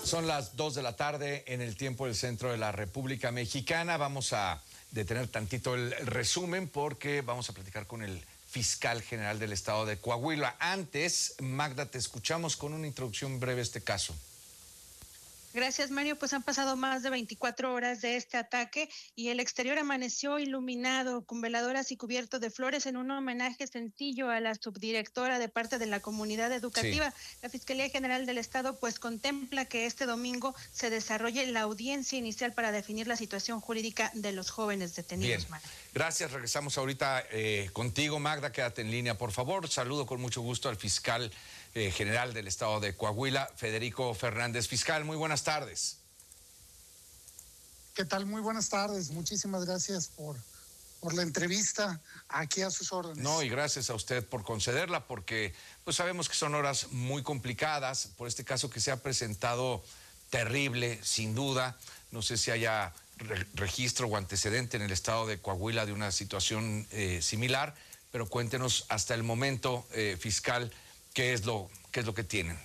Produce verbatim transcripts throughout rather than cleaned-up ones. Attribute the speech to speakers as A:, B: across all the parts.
A: Son las dos de la tarde en el tiempo del centro de la República Mexicana. Vamos a detener tantito el resumen porque vamos a platicar con el fiscal general del estado de Coahuila. Antes, Magda, te escuchamos con una introducción breve a este caso.
B: Gracias, Mario. Pues han pasado más de veinticuatro horas de este ataque y el exterior amaneció iluminado con veladoras y cubierto de flores en un homenaje sencillo a la subdirectora de parte de la comunidad educativa. Sí. La Fiscalía General del Estado pues contempla que este domingo se desarrolle la audiencia inicial para definir la situación jurídica de los jóvenes detenidos.
A: Bien. Mario. Gracias. Regresamos ahorita eh, contigo, Magda. Quédate en línea, por favor. Saludo con mucho gusto al fiscal eh, general del estado de Coahuila, Federico Fernández. Fiscal, muy buenas tardes.
C: ¿Qué tal? Muy buenas tardes. Muchísimas gracias por, por la entrevista. Aquí a sus órdenes.
A: No, y gracias a usted por concederla, porque pues sabemos que son horas muy complicadas por este caso que se ha presentado terrible, sin duda. No sé si haya re registro o antecedente en el estado de Coahuila de una situación eh, similar, pero cuéntenos hasta el momento, eh, fiscal, qué es lo, qué es lo que tienen.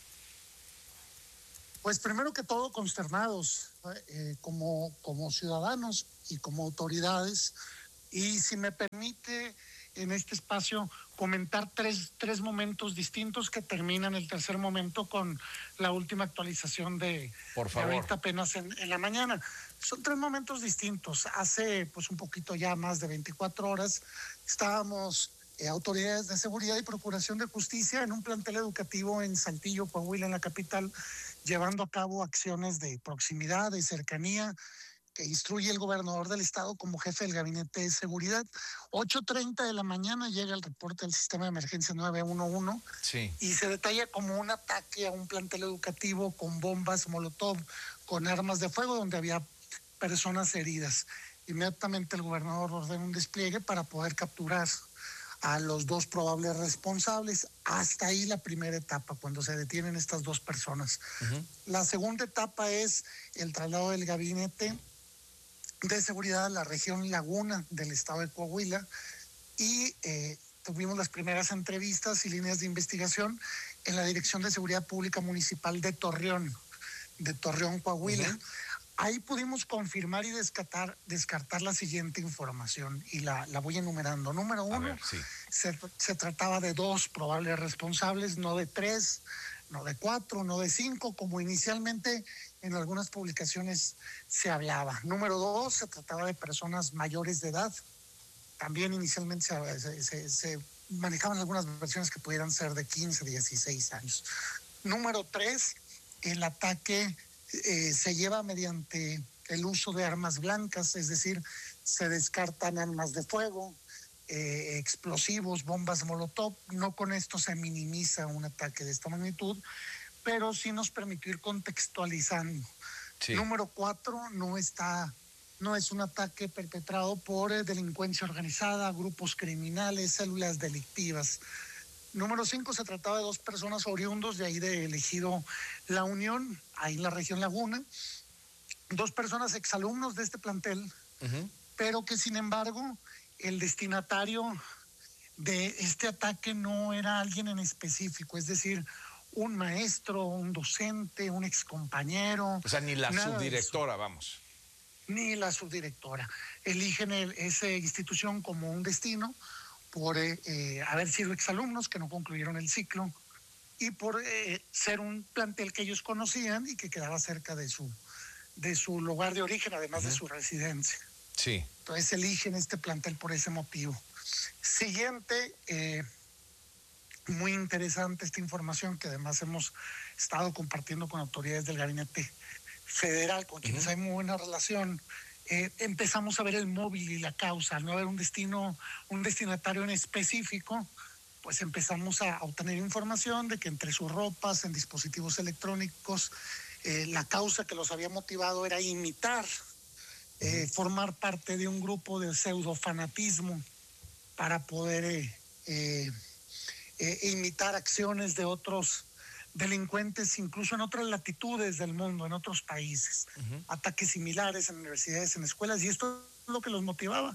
C: Pues primero que todo consternados eh, como, como ciudadanos y como autoridades, y si me permite en este espacio comentar tres, tres momentos distintos que terminan el tercer momento con la última actualización de,
A: Por favor.
C: de ahorita apenas en, en la mañana. Son tres momentos distintos. Hace pues un poquito ya más de veinticuatro horas estábamos eh, autoridades de seguridad y procuración de justicia en un plantel educativo en Saltillo, Coahuila, en la capital, llevando a cabo acciones de proximidad, de cercanía, que instruye el gobernador del estado como jefe del gabinete de seguridad. ocho treinta de la mañana llega el reporte del sistema de emergencia nueve uno uno,
A: sí.
C: Y se detalla como un ataque a un plantel educativo con bombas molotov, con armas de fuego, donde había personas heridas. Inmediatamente el gobernador ordena un despliegue para poder capturar a los dos probables responsables. Hasta ahí la primera etapa, cuando se detienen estas dos personas. Uh-huh. La segunda etapa es el traslado del gabinete de seguridad a la región Laguna del estado de Coahuila, y eh, tuvimos las primeras entrevistas y líneas de investigación en la Dirección de Seguridad Pública Municipal de Torreón, de Torreón, Coahuila. Uh-huh. Ahí pudimos confirmar y descartar, descartar la siguiente información, y la, la voy enumerando. Número uno,
A: ver, sí.
C: se, se trataba de dos probables responsables, no de tres, no de cuatro, no de cinco, como inicialmente en algunas publicaciones se hablaba. Número dos, se trataba de personas mayores de edad. También inicialmente se, se, se manejaban algunas versiones que pudieran ser de quince, dieciséis años. Número tres, el ataque eh, se lleva mediante el uso de armas blancas, es decir, se descartan armas de fuego, eh, explosivos, bombas molotov. No con esto se minimiza un ataque de esta magnitud, pero sí nos permitió ir contextualizando. Sí. Número cuatro, no está, no es un ataque perpetrado por eh, delincuencia organizada, grupos criminales, células delictivas. Número cinco, se trataba de dos personas oriundos de ahí de Ejido La Unión, ahí en la región Laguna, dos personas exalumnos de este plantel, uh-huh. pero que sin embargo el destinatario de este ataque no era alguien en específico, es decir, un maestro, un docente, un excompañero.
A: O sea, ni la subdirectora, vamos.
C: Ni la subdirectora. Eligen el, esa institución como un destino por eh, eh, haber sido exalumnos que no concluyeron el ciclo, y por eh, ser un plantel que ellos conocían y que quedaba cerca de su, de su lugar de origen, además uh-huh. de su residencia.
A: Sí.
C: Entonces eligen este plantel por ese motivo. Siguiente, eh, muy interesante esta información que además hemos estado compartiendo con autoridades del gabinete federal, con quienes uh-huh. hay muy buena relación. Eh, empezamos a ver el móvil y la causa. Al no haber un destino, un destinatario en específico, pues empezamos a obtener información de que entre sus ropas, en dispositivos electrónicos, eh, la causa que los había motivado era imitar, eh, uh-huh. formar parte de un grupo de pseudofanatismo para poder eh, eh, eh, imitar acciones de otros delincuentes, incluso en otras latitudes del mundo, en otros países. Uh-huh. Ataques similares en universidades, en escuelas, y esto es lo que los motivaba.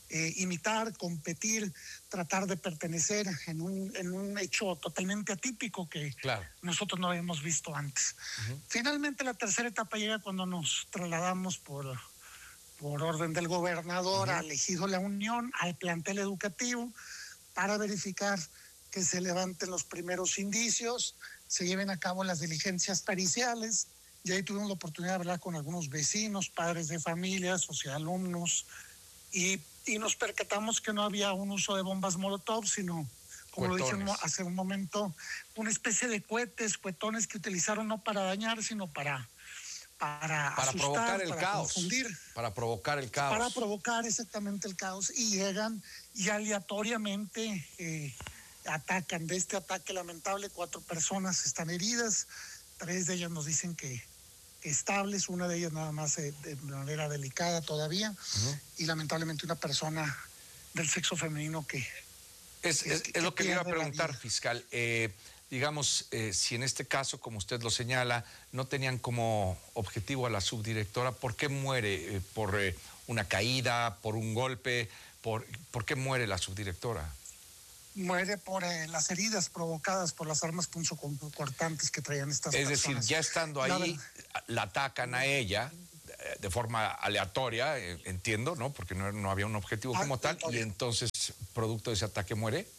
C: eh, imitar, competir, tratar de pertenecer en un, en un hecho totalmente atípico que
A: claro.
C: nosotros no habíamos visto antes. Uh-huh. Finalmente la tercera etapa llega cuando nos trasladamos por, por orden del gobernador uh-huh. al Ejido La Unión, al plantel educativo, para verificar que se levanten los primeros indicios, se lleven a cabo las diligencias periciales, y ahí tuvimos la oportunidad de hablar con algunos vecinos, padres de familias, alumnos, y, y nos percatamos que no había un uso de bombas Molotov, sino, como cuetones. Lo dije hace un momento, una especie de cohetes, cuetones que utilizaron no para dañar, sino para, para,
A: para
C: asustar,
A: provocar el
C: para
A: caos.
C: confundir.
A: Para provocar el caos.
C: Para provocar exactamente el caos, y llegan y aleatoriamente eh, atacan. De este ataque lamentable, cuatro personas están heridas, tres de ellas nos dicen que estables, una de ellas nada más eh, de manera delicada todavía, uh-huh. y lamentablemente una persona del sexo femenino que...
A: Es, es, que, es lo que, que le iba a preguntar, fiscal. Eh, digamos, eh, si en este caso, como usted lo señala, no tenían como objetivo a la subdirectora, ¿por qué muere? Eh, ¿Por eh, una caída, por un golpe? ¿Por, ¿por qué muere la subdirectora?
C: Muere por eh, las heridas provocadas por las armas punzocortantes que traían estas
A: es
C: personas.
A: Es decir, ya estando ahí, la, la atacan a ella de forma aleatoria, eh, entiendo, ¿no? Porque no, no había un objetivo como ah, tal, y entonces, producto de ese ataque, muere.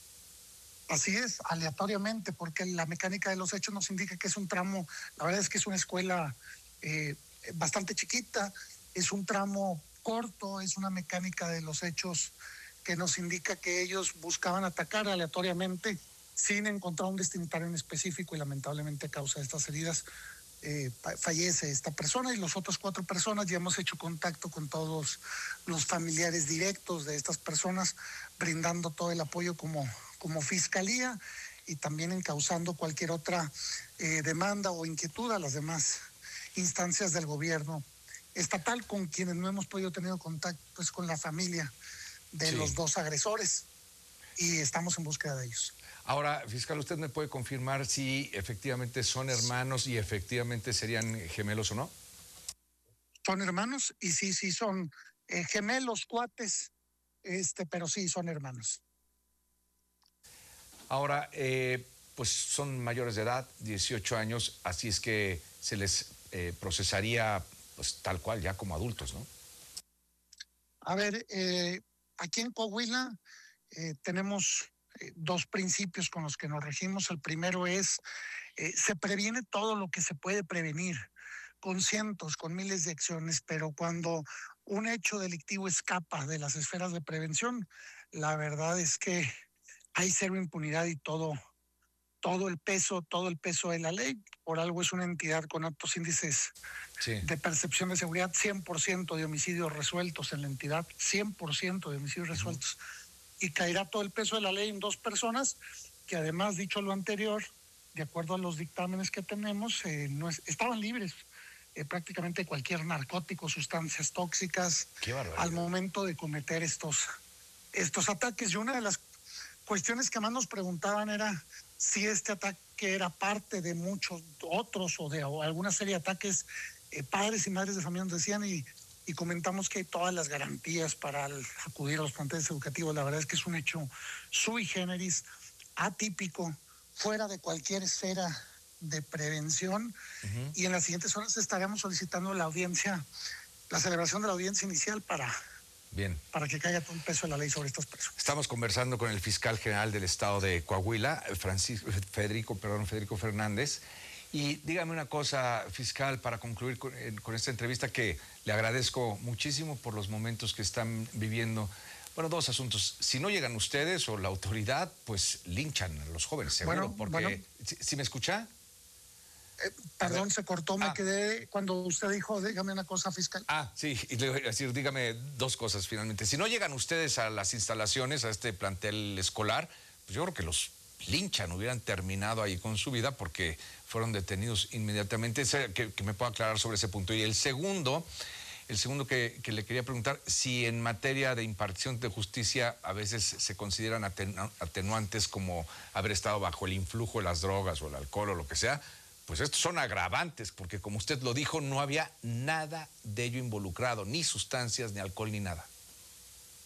C: Así es, aleatoriamente, porque la mecánica de los hechos nos indica que es un tramo, la verdad es que es una escuela eh, bastante chiquita, es un tramo corto, es una mecánica de los hechos que nos indica que ellos buscaban atacar aleatoriamente sin encontrar un destinatario en específico, y lamentablemente a causa de estas heridas eh, fallece esta persona, y las otras cuatro personas ya hemos hecho contacto con todos los familiares directos de estas personas, brindando todo el apoyo como, como fiscalía, y también encauzando cualquier otra eh, demanda o inquietud a las demás instancias del gobierno estatal, con quienes no hemos podido tener contacto, pues con la familia de sí. los dos agresores, y estamos en búsqueda de ellos.
A: Ahora, fiscal, ¿usted me puede confirmar si efectivamente son hermanos y efectivamente serían gemelos o no?
C: Son hermanos, y sí, sí son eh, gemelos, cuates, este, pero sí son hermanos.
A: Ahora, eh, pues son mayores de edad, dieciocho años, así es que se les eh, procesaría pues tal cual, ya como adultos, ¿no?
C: A ver, eh, aquí en Coahuila eh, tenemos eh, dos principios con los que nos regimos. El primero es, eh, se previene todo lo que se puede prevenir, con cientos, con miles de acciones, pero cuando un hecho delictivo escapa de las esferas de prevención, la verdad es que hay cero impunidad y todo, todo el peso, todo el peso de la ley. Por algo es una entidad con altos índices sí. de percepción de seguridad, cien por ciento de homicidios resueltos en la entidad, cien por ciento de homicidios uh-huh. resueltos. Y caerá todo el peso de la ley en dos personas que, además, dicho lo anterior, de acuerdo a los dictámenes que tenemos, eh, no es, estaban libres eh, prácticamente cualquier narcótico, sustancias tóxicas, al momento de cometer estos, estos ataques. Y una de las cuestiones que más nos preguntaban era si este ataque era parte de muchos otros o de o alguna serie de ataques. Eh, padres y madres de familia nos decían, y, y comentamos que hay todas las garantías para el, acudir a los planteles educativos. La verdad es que es un hecho sui generis, atípico, fuera de cualquier esfera de prevención, uh-huh. y en las siguientes horas estaremos solicitando la audiencia, la celebración de la audiencia inicial para...
A: Bien.
C: Para que caiga todo el peso de la ley sobre estas personas.
A: Estamos conversando con el fiscal general del estado de Coahuila, Francisco, Federico, perdón, Federico Fernández. Y dígame una cosa, fiscal, para concluir con, con esta entrevista, que le agradezco muchísimo por los momentos que están viviendo. Bueno, dos asuntos. Si no llegan ustedes o la autoridad, pues linchan a los jóvenes, seguro.
C: Bueno,
A: porque,
C: bueno.
A: ¿sí, ¿sí me escucha?
C: Eh, perdón, se cortó, me ah. quedé cuando usted dijo, dígame una cosa, fiscal.
A: Ah, sí, y le voy a decir, dígame dos cosas finalmente. Si no llegan ustedes a las instalaciones, a este plantel escolar, pues yo creo que los linchan, hubieran terminado ahí con su vida porque fueron detenidos inmediatamente. Que, que me pueda aclarar sobre ese punto. Y el segundo, el segundo que, que le quería preguntar, si en materia de impartición de justicia a veces se consideran atenu atenuantes como haber estado bajo el influjo de las drogas o el alcohol o lo que sea, pues estos son agravantes, porque como usted lo dijo, no había nada de ello involucrado, ni sustancias, ni alcohol, ni nada.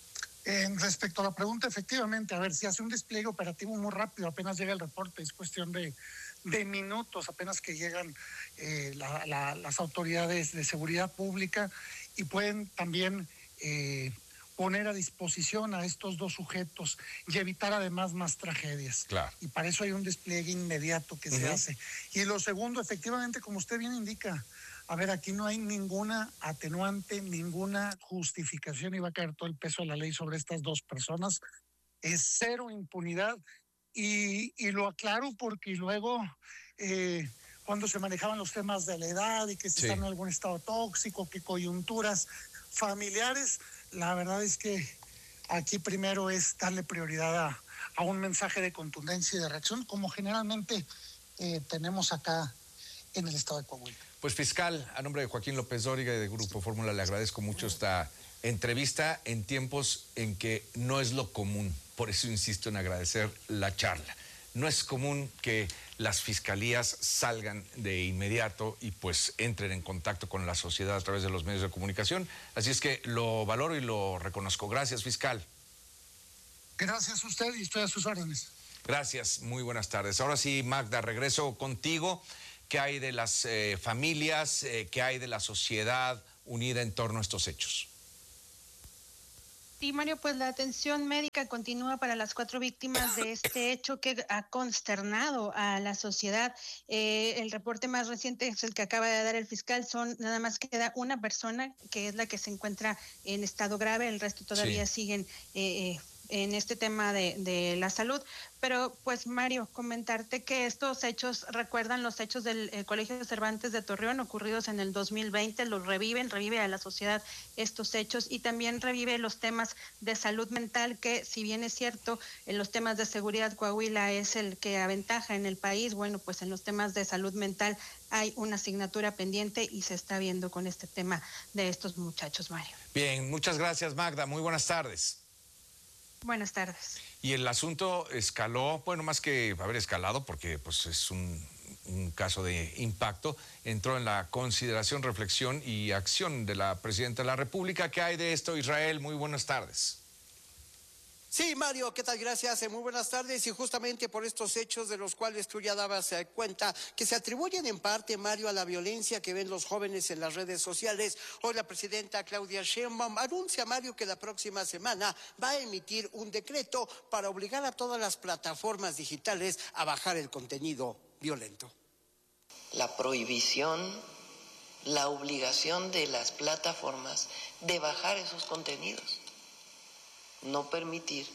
C: Eh, respecto a la pregunta, efectivamente, a ver, si hace un despliegue operativo muy rápido, apenas llega el reporte, es cuestión de, de minutos, apenas que llegan eh, la, la, las autoridades de seguridad pública y pueden también eh, poner a disposición a estos dos sujetos y evitar además más tragedias.
A: Claro.
C: Y para eso hay un despliegue inmediato que uh-huh. se hace. Y lo segundo, efectivamente, como usted bien indica, a ver, aquí no hay ninguna atenuante, ninguna justificación y va a caer todo el peso de la ley sobre estas dos personas. Es cero impunidad y, y lo aclaro porque luego eh, cuando se manejaban los temas de la edad y que si sí. están en algún estado tóxico, que coyunturas familiares, la verdad es que aquí primero es darle prioridad a, a un mensaje de contundencia y de reacción como generalmente eh, tenemos acá en el estado de Coahuila.
A: Pues fiscal, a nombre de Joaquín López Dóriga y de Grupo Fórmula le agradezco mucho esta entrevista en tiempos en que no es lo común, por eso insisto en agradecer la charla. No es común que las fiscalías salgan de inmediato y pues entren en contacto con la sociedad a través de los medios de comunicación, así es que lo valoro y lo reconozco. Gracias, fiscal.
C: Gracias a usted y estoy a sus órdenes.
A: Gracias, muy buenas tardes. Ahora sí, Magda, regreso contigo. ¿Qué hay de las eh, familias? Eh, ¿Qué hay de la sociedad unida en torno a estos hechos?
B: Sí, Mario, pues la atención médica continúa para las cuatro víctimas de este hecho que ha consternado a la sociedad. Eh, el reporte más reciente es el que acaba de dar el fiscal. Son nada más queda una persona que es la que se encuentra en estado grave. El resto todavía sí. siguen eh, en este tema de, de la salud. Pero pues Mario, comentarte que estos hechos recuerdan los hechos del eh, Colegio Cervantes de Torreón ocurridos en el dos mil veinte, los reviven, revive a la sociedad estos hechos y también revive los temas de salud mental que si bien es cierto en los temas de seguridad Coahuila es el que aventaja en el país, bueno pues en los temas de salud mental hay una asignatura pendiente y se está viendo con este tema de estos muchachos, Mario.
A: Bien, muchas gracias Magda, muy buenas tardes.
B: Buenas tardes.
A: Y el asunto escaló, bueno, más que haber escalado, porque pues es un, un caso de impacto, entró en la consideración, reflexión y acción de la Presidenta de la República. ¿Qué hay de esto, Israel? Muy buenas tardes.
D: Sí, Mario, ¿qué tal? Gracias, muy buenas tardes. Y justamente por estos hechos de los cuales tú ya dabas cuenta, que se atribuyen en parte, Mario, a la violencia que ven los jóvenes en las redes sociales, hoy la presidenta Claudia Sheinbaum anuncia, Mario, que la próxima semana va a emitir un decreto para obligar a todas las plataformas digitales a bajar el contenido violento.
E: La prohibición, la obligación de las plataformas de bajar esos contenidos. No permitir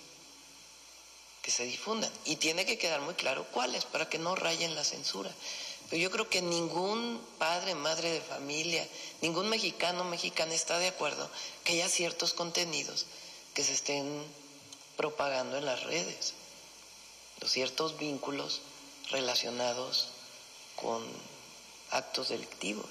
E: que se difundan. Y tiene que quedar muy claro cuáles, para que no rayen la censura. Pero yo creo que ningún padre, madre de familia, ningún mexicano, mexicana está de acuerdo que haya ciertos contenidos que se estén propagando en las redes. Los ciertos vínculos relacionados con actos delictivos.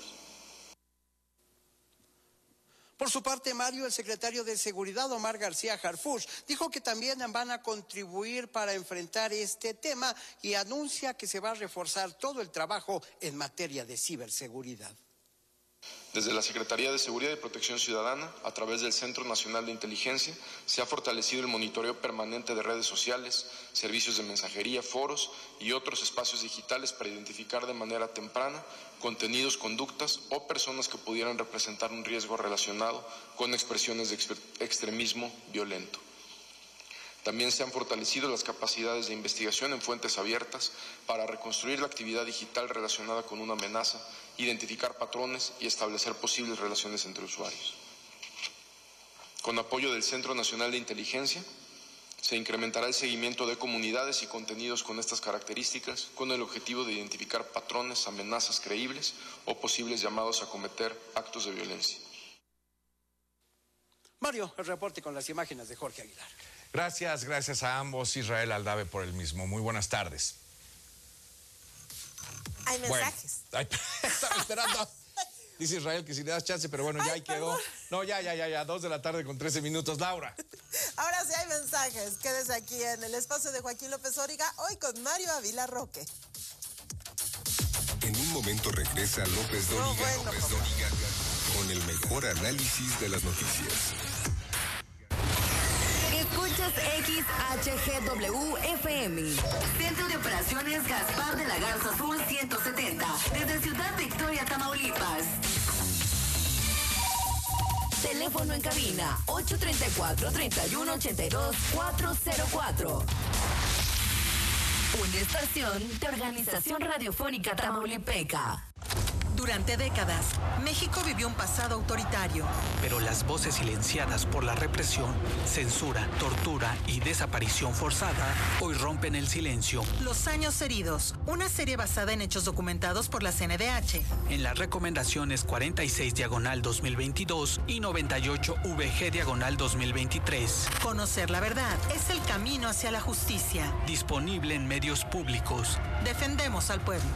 D: Por su parte, Mario, el secretario de Seguridad, Omar García Harfuch, dijo que también van a contribuir para enfrentar este tema y anuncia que se va a reforzar todo el trabajo en materia de ciberseguridad.
F: Desde la Secretaría de Seguridad y Protección Ciudadana, a través del Centro Nacional de Inteligencia, se ha fortalecido el monitoreo permanente de redes sociales, servicios de mensajería, foros y otros espacios digitales para identificar de manera temprana contenidos, conductas o personas que pudieran representar un riesgo relacionado con expresiones de extremismo violento. También se han fortalecido las capacidades de investigación en fuentes abiertas para reconstruir la actividad digital relacionada con una amenaza, identificar patrones y establecer posibles relaciones entre usuarios. Con apoyo del Centro Nacional de Inteligencia, se incrementará el seguimiento de comunidades y contenidos con estas características con el objetivo de identificar patrones, amenazas creíbles o posibles llamados a cometer actos de violencia.
D: Mario, el reporte con las imágenes de Jorge Aguilar.
A: Gracias, gracias a ambos, Israel Aldave por el mismo. Muy buenas tardes.
G: Hay mensajes.
A: Bueno, ay, estaba esperando. Dice Israel que si le das chance, pero bueno, ya ahí quedó. No, ya, ya, ya, ya, dos de la tarde con trece minutos. Laura.
G: Ahora sí hay mensajes. Quédese aquí en el espacio de Joaquín López Dóriga, hoy con Mario Ávila Roque.
H: En un momento regresa López Dóriga,
G: No, bueno,
H: López Dóriga con el mejor análisis de las noticias.
I: novecientos X H G W F M. Centro de Operaciones Gaspar de la Garza Sur ciento setenta. Desde Ciudad Victoria, Tamaulipas. Teléfono en cabina ocho tres cuatro, tres uno ocho dos, cuatro cero cuatro. Una estación de Organización Radiofónica Tamaulipeca.
J: Durante décadas, México vivió un pasado autoritario.
K: Pero las voces silenciadas por la represión, censura, tortura y desaparición forzada hoy rompen el silencio.
J: Los años heridos, una serie basada en hechos documentados por la C N D H.
K: En las recomendaciones cuarenta y seis diagonal dos mil veintidós y noventa y ocho V G diagonal dos mil veintitrés.
J: Conocer la verdad es el camino hacia la justicia.
K: Disponible en medios públicos.
J: Defendemos al pueblo.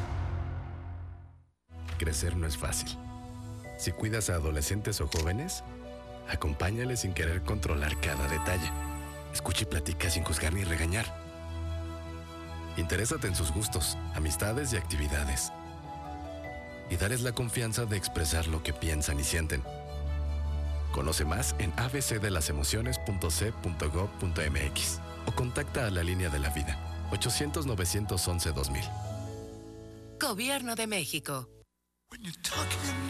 L: Crecer no es fácil. Si cuidas a adolescentes o jóvenes, acompáñales sin querer controlar cada detalle. Escucha y platica sin juzgar ni regañar. Interésate en sus gustos, amistades y actividades. Y darles la confianza de expresar lo que piensan y sienten. Conoce más en a b c de las emociones punto c punto gob punto m x o contacta a la línea de la vida ochocientos, novecientos once, dos mil.
I: Gobierno de México.